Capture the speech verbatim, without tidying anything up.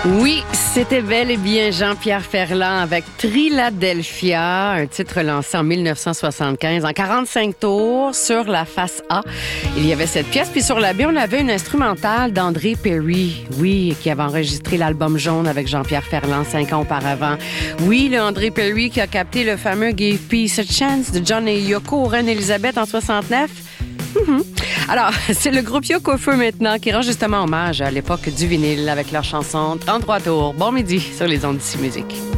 Oui, c'était bel et bien Jean-Pierre Ferland avec Triladelphia, un titre lancé en dix-neuf cent soixante-quinze en quarante-cinq tours sur la face A. Il y avait cette pièce, puis sur la B, on avait une instrumentale d'André Perry, oui, qui avait enregistré l'album Jaune avec Jean-Pierre Ferland cinq ans auparavant. Oui, le André Perry qui a capté le fameux Give Peace a Chance de John et Yoko, Reine-Élisabeth en soixante-neuf. Mm-hmm. Alors, c'est le groupe Yoko Feu maintenant qui rend justement hommage à l'époque du vinyle avec leur chanson trente-trois tours. Bon midi sur les ondes d'ici musique.